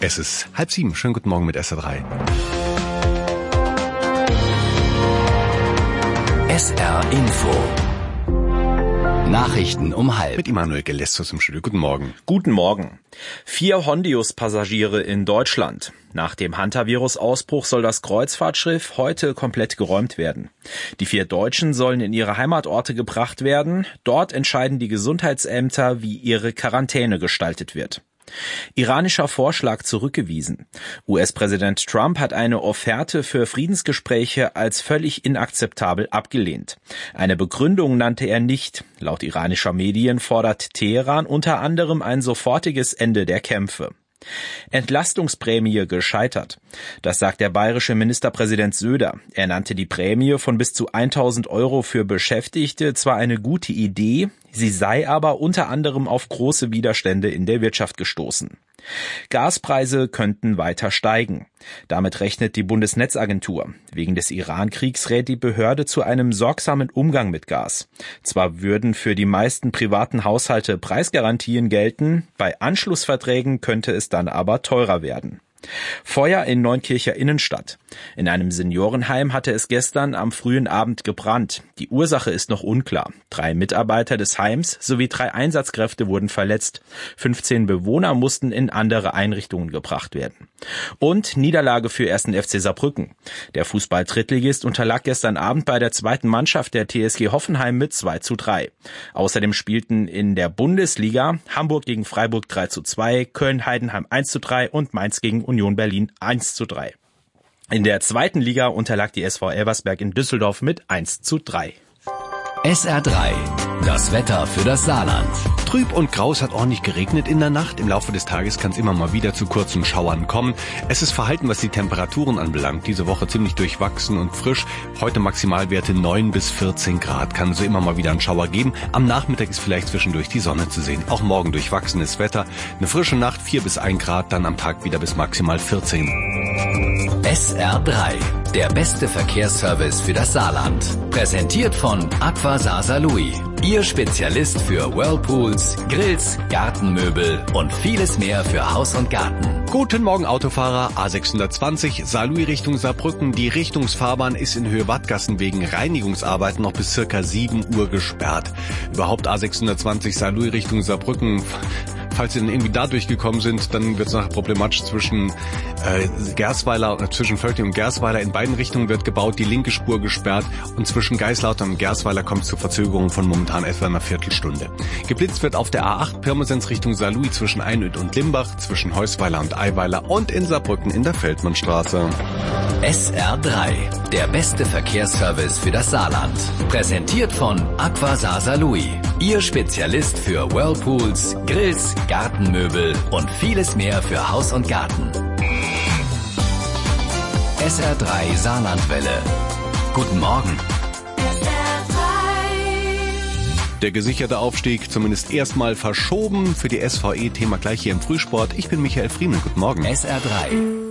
Es ist 6:30. Schönen guten Morgen mit SR3. SR Info. Nachrichten um 12:30. Mit Immanuel Gelestos im Studio. Guten Morgen. Guten Morgen. 4 Hondius-Passagiere in Deutschland. Nach dem Hantavirus-Ausbruch soll das Kreuzfahrtschiff heute komplett geräumt werden. Die 4 Deutschen sollen in ihre Heimatorte gebracht werden. Dort entscheiden die Gesundheitsämter, wie ihre Quarantäne gestaltet wird. Iranischer Vorschlag zurückgewiesen. US-Präsident Trump hat eine Offerte für Friedensgespräche als völlig inakzeptabel abgelehnt. Eine Begründung nannte er nicht. Laut iranischer Medien fordert Teheran unter anderem ein sofortiges Ende der Kämpfe. Entlastungsprämie gescheitert. Das sagt der bayerische Ministerpräsident Söder. Er nannte die Prämie von bis zu 1.000 € für Beschäftigte zwar eine gute Idee, sie sei aber unter anderem auf große Widerstände in der Wirtschaft gestoßen. Gaspreise könnten weiter steigen. Damit rechnet die Bundesnetzagentur. Wegen des Iran-Kriegs rät die Behörde zu einem sorgsamen Umgang mit Gas. Zwar würden für die meisten privaten Haushalte Preisgarantien gelten, bei Anschlussverträgen könnte es dann aber teurer werden. Feuer in Neunkircher Innenstadt. In einem Seniorenheim hatte es gestern am frühen Abend gebrannt. Die Ursache ist noch unklar. 3 Mitarbeiter des Heims sowie 3 Einsatzkräfte wurden verletzt. 15 Bewohner mussten in andere Einrichtungen gebracht werden. Und Niederlage für 1. FC Saarbrücken. Der Fußball-Drittligist unterlag gestern Abend bei der zweiten Mannschaft der TSG Hoffenheim mit 2:3. Außerdem spielten in der Bundesliga Hamburg gegen Freiburg 3:2, Köln-Heidenheim 1:3 und Mainz gegen Union Berlin 1:3. In der zweiten Liga unterlag die SV Elversberg in Düsseldorf mit 1:3. SR3. Das Wetter für das Saarland. Trüb und grau, es hat ordentlich geregnet in der Nacht. Im Laufe des Tages kann es immer mal wieder zu kurzen Schauern kommen. Es ist verhalten, was die Temperaturen anbelangt. Diese Woche ziemlich durchwachsen und frisch. Heute Maximalwerte 9 bis 14 Grad. Kann so immer mal wieder einen Schauer geben. Am Nachmittag ist vielleicht zwischendurch die Sonne zu sehen. Auch morgen durchwachsenes Wetter. Eine frische Nacht, 4 bis 1 Grad, dann am Tag wieder bis maximal 14. SR3. Der beste Verkehrsservice für das Saarland. Präsentiert von Aqua Saar-Saarlouis. Ihr Spezialist für Whirlpools, Grills, Gartenmöbel und vieles mehr für Haus und Garten. Guten Morgen Autofahrer, A620, Saarlouis Richtung Saarbrücken. Die Richtungsfahrbahn ist in Höhe Wattgassen wegen Reinigungsarbeiten noch bis circa 7 Uhr gesperrt. Überhaupt A620, Saarlouis Richtung Saarbrücken. Falls Sie dann irgendwie da durchgekommen sind, dann wird es nachher problematisch zwischen zwischen Völkling und Gersweiler. In beiden Richtungen wird gebaut, die linke Spur gesperrt und zwischen Geislautern und Gersweiler kommt es zu Verzögerungen von momentan etwa einer Viertelstunde. Geblitzt wird auf der A8 Pirmasens Richtung Saarlouis zwischen Einöd und Limbach, zwischen Heusweiler und Eiweiler und in Saarbrücken in der Feldmannstraße. SR3. Der beste Verkehrsservice für das Saarland. Präsentiert von Aqua Saar-Saarlouis. Ihr Spezialist für Whirlpools, Grills, Gartenmöbel und vieles mehr für Haus und Garten. SR3 Saarlandwelle. Guten Morgen. Der gesicherte Aufstieg zumindest erstmal verschoben für die SVE. Thema gleich hier im Frühsport. Ich bin Michael Friemen. Guten Morgen. SR3.